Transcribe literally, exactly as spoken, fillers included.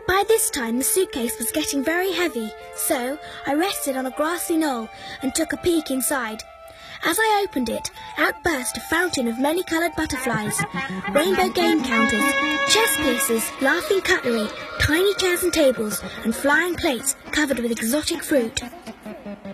By this time the suitcase was getting very heavy, so I rested on a grassy knoll and took a peek inside. As I opened it, out burst a fountain of many-coloured butterflies, rainbow game counters, chess pieces, laughing cutlery, tiny chairs and tables, and flying plates covered with exotic fruit.